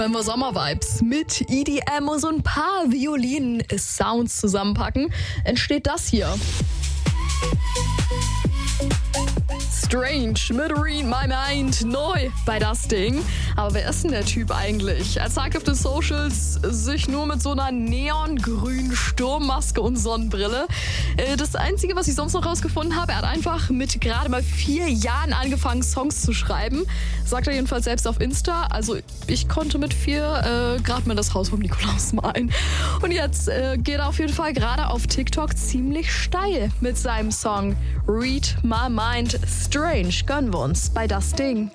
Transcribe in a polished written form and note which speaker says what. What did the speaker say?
Speaker 1: Wenn wir Sommervibes mit EDM und so ein paar Violinen-Sounds zusammenpacken, entsteht das hier. Strange mit Read My Mind, neu bei das Ding. Aber wer ist denn der Typ eigentlich? Er zeigt auf den Socials sich nur mit so einer neongrünen Sturmmaske und Sonnenbrille. Das Einzige, was ich sonst noch rausgefunden habe, er hat einfach mit gerade mal 4 Jahren angefangen, Songs zu schreiben. Sagt er jedenfalls selbst auf Insta. Also ich konnte mit 4 gerade mal das Haus vom Nikolaus malen. Und jetzt geht er auf jeden Fall gerade auf TikTok ziemlich steil mit seinem Song Read My Mind. Strange gönnen wir uns bei das Ding.